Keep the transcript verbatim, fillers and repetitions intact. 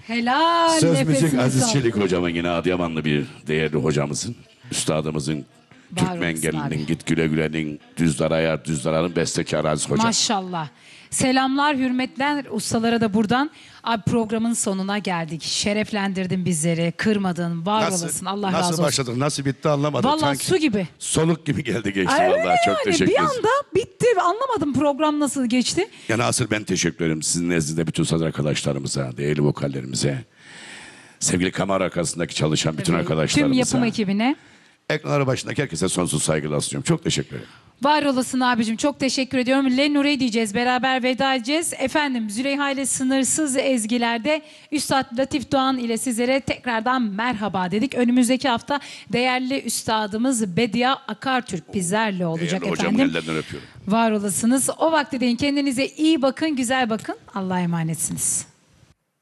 Helal. Söz müzik nefesine Aziz sağlık. Çelik hocamın, yine Adıyamanlı bir değerli hocamızın, üstadımızın, Var Türkmen olsun gelinin, abi. Git Güle Güle'nin, Düzdar Ayar, Düzdar'ın bestekarı Aziz hocam. Maşallah. Selamlar, hürmetler ustalara da buradan. Abi programın sonuna geldik. Şereflendirdin bizleri, kırmadın, var olasın. Allah razı nasıl olsun. başladık, nasıl bitti anlamadım. Vallahi Sanki su gibi. soluk gibi geldi geçti Ay, vallahi. Çok yani teşekkür bir ederim. anda bitti. Anlamadım program nasıl geçti. Yani asıl ben teşekkür ederim sizin nezdinde bütün saz arkadaşlarımıza, değerli vokallerimize, sevgili kamera arkasındaki çalışan bütün Tüm arkadaşlarımıza, yapım ekibine. ekranları başındaki herkese sonsuz saygılar sunuyorum. Çok teşekkür ederim. Var olasın abicim. Çok teşekkür ediyorum. Lenure diyeceğiz. Beraber veda edeceğiz. Efendim Züleyha ile Sınırsız Ezgiler'de Üstad Latif Doğan ile sizlere tekrardan merhaba dedik. Önümüzdeki hafta değerli üstadımız Bediye Akartürk bizlerle olacak Değerli hocamın efendim. ellerinden öpüyorum. Var olasınız. O vakti deyin kendinize iyi bakın, güzel bakın. Allah'a emanetsiniz.